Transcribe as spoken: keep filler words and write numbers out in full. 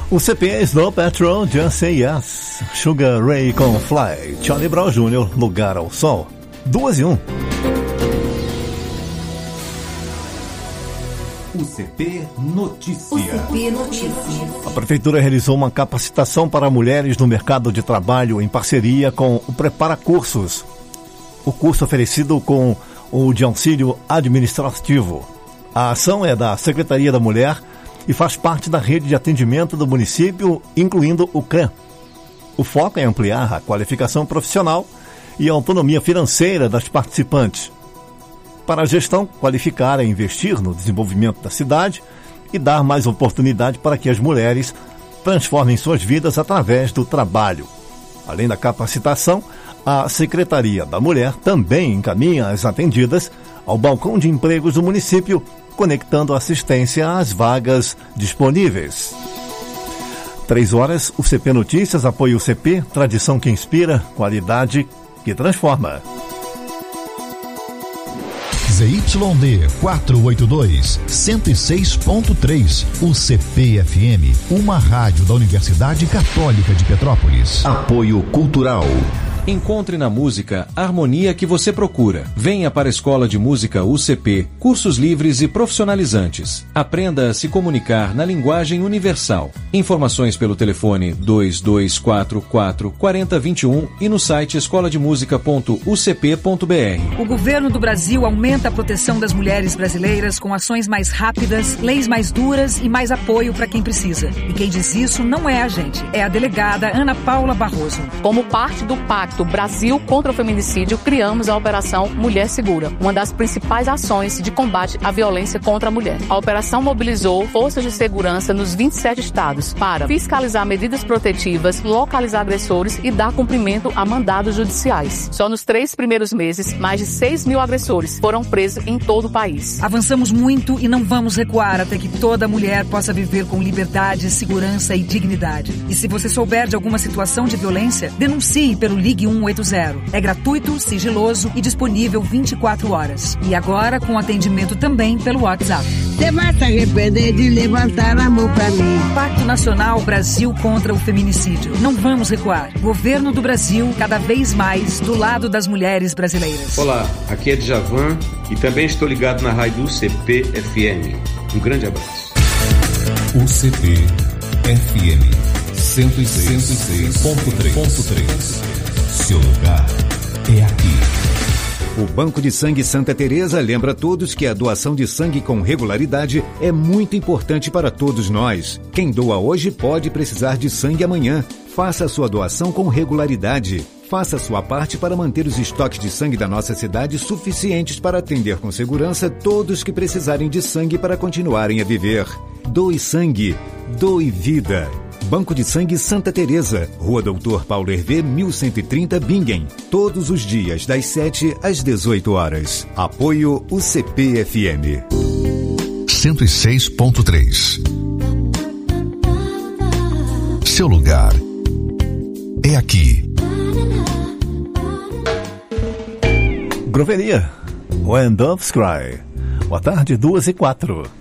O C P Snow Patrol, Just Say Yes. Sugar Ray com Fly. Charlie Brown Júnior, Lugar ao Sol. Duas e um. O C P Notícia. O C P Notícia. A Prefeitura realizou uma capacitação para mulheres no mercado de trabalho em parceria com o Prepara Cursos. O curso oferecido com o de auxílio administrativo. A ação é da Secretaria da Mulher e faz parte da rede de atendimento do município, incluindo o C R E M. O foco é ampliar a qualificação profissional e a autonomia financeira das participantes. Para a gestão, qualificar é investir no desenvolvimento da cidade e dar mais oportunidade para que as mulheres transformem suas vidas através do trabalho. Além da capacitação, a Secretaria da Mulher também encaminha as atendidas ao balcão de empregos do município, conectando assistência às vagas disponíveis. Três horas, o C P Notícias apoia o C P, tradição que inspira, qualidade que transforma. Z Y D quatrocentos e oitenta e dois, cento e seis ponto três, o C P F M, uma rádio da Universidade Católica de Petrópolis. Apoio Cultural. Encontre na música a harmonia que você procura. Venha para a Escola de Música U C P, cursos livres e profissionalizantes. Aprenda a se comunicar na linguagem universal. Informações pelo telefone dois dois quatro quatro, quatro zero dois um e no site escola de música ponto u c p ponto b r. O governo do Brasil aumenta a proteção das mulheres brasileiras com ações mais rápidas, leis mais duras e mais apoio para quem precisa. E quem diz isso não é a gente, é a delegada Ana Paula Barroso. Como parte do Pacto Brasil contra o Feminicídio, criamos a Operação Mulher Segura, uma das principais ações de combate à violência contra a mulher. A operação mobilizou forças de segurança nos vinte e sete estados para fiscalizar medidas protetivas, localizar agressores e dar cumprimento a mandados judiciais. Só nos três primeiros meses, mais de seis mil agressores foram presos em todo o país. Avançamos muito e não vamos recuar até que toda mulher possa viver com liberdade, segurança e dignidade. E se você souber de alguma situação de violência, denuncie pelo Ligue um oito zero. É gratuito, sigiloso e disponível vinte e quatro horas. E agora com atendimento também pelo WhatsApp. Você vai se arrepender de levantar a mão pra mim. Pacto Nacional Brasil contra o Feminicídio. Não vamos recuar. Governo do Brasil, cada vez mais do lado das mulheres brasileiras. Olá, aqui é Djavan e também estou ligado na rádio U C P F M. Um grande abraço. U C P F M cento e seis ponto três. Seu lugar é aqui. O Banco de Sangue Santa Teresa lembra a todos que a doação de sangue com regularidade é muito importante para todos nós. Quem doa hoje pode precisar de sangue amanhã. Faça a sua doação com regularidade. Faça a sua parte para manter os estoques de sangue da nossa cidade suficientes para atender com segurança todos que precisarem de sangue para continuarem a viver. Doe sangue, doe vida. Banco de Sangue Santa Teresa, Rua Doutor Paulo Hervé, mil cento e trinta, Bingen. Todos os dias, das sete às dezoito horas. Apoio U C P F M. cento e seis ponto três. Seu lugar é aqui. Groveria, When Doves Cry. Boa tarde, duas e quatro.